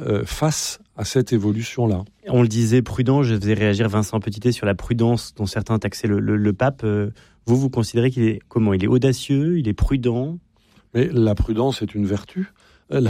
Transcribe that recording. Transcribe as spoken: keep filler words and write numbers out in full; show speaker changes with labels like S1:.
S1: euh, face à cette évolution-là.
S2: On le disait, prudent, je faisais réagir Vincent Petitet sur la prudence dont certains taxaient le, le, le pape. Euh, vous, vous considérez qu'il est comment ? Il est audacieux, il est prudent ?
S1: Mais la prudence est une vertu.